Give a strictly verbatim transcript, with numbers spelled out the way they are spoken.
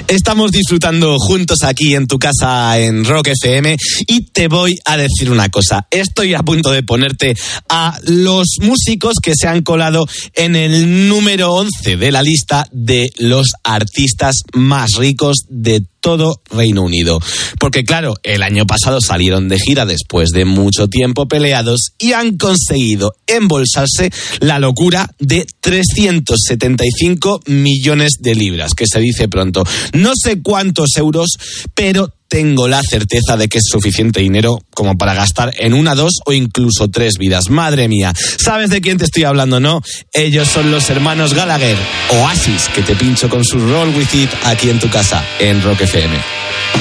Estamos disfrutando juntos aquí en tu casa en Rock F M y te voy a decir una cosa. Estoy a punto de ponerte a los músicos que se han colado en el número once de la lista de los artistas más ricos de todo Reino Unido. Porque claro, el año pasado salieron de gira después de mucho tiempo peleados y han conseguido embolsarse la locura de trescientos setenta y cinco millones de libras, que se dice pronto. No sé cuántos euros, pero tengo la certeza de que es suficiente dinero como para gastar en una, dos o incluso tres vidas. Madre mía, ¿sabes de quién te estoy hablando, no? Ellos son los hermanos Gallagher, Oasis, que te pincho con su Roll With It aquí en tu casa, en Rock F M.